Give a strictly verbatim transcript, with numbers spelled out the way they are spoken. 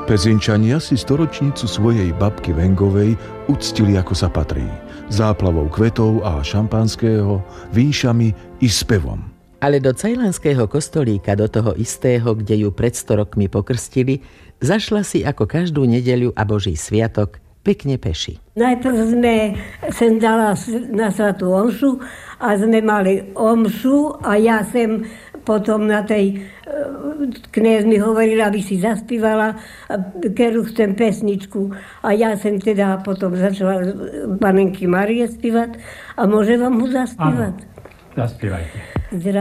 Pezinčania si storočnicu svojej babky Vengovej uctili ako sa patrí. Záplavou kvetov a šampanského, vínšami i spevom. Ale do cajlanského kostolíka, do toho istého, kde ju pred sto rokmi pokrstili, zašla si ako každú nedeľu a Boží sviatok pekne peši. Najprv sme sem dala na svatú omšu a sme mali omšu a ja sem potom na tej, kňaz mi hovoril, aby si zaspívala, keru chcem pesničku. A ja som teda potom začala Panenky Márie spívať a môže vám ho zaspívať? Áno, zaspívajte.